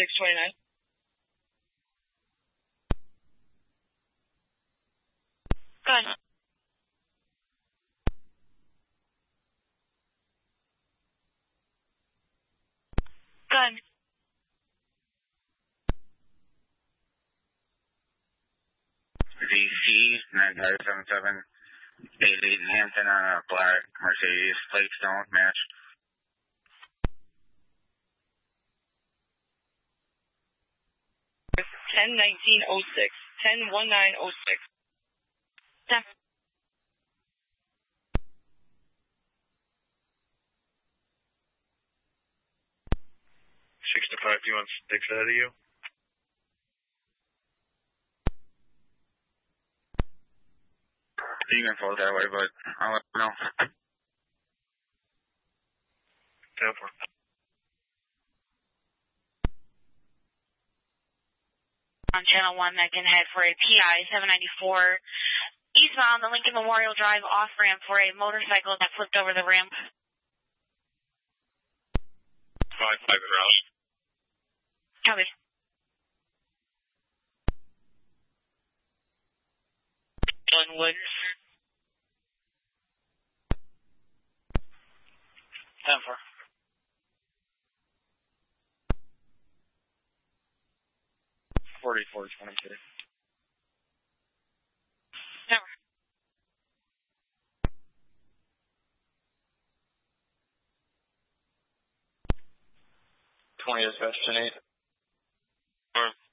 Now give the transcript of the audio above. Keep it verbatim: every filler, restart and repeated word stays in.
six twenty-nine. Good. Good. V C nine five seven seven eight eight in Hampton on a black Mercedes. Plates don't match. ten nineteen oh six. ten nineteen oh six. Ten. six to five, do you want sticks ahead of you? You can float that way, but I'll let you know. ten four. On channel one that can head for a P I seven ninety-four eastbound the Lincoln Memorial Drive off ramp for a motorcycle that flipped over the ramp. Five five route. Copy. Glenwood. ten four. forty-four twenty-two. Never. twenty dispatch ten eight.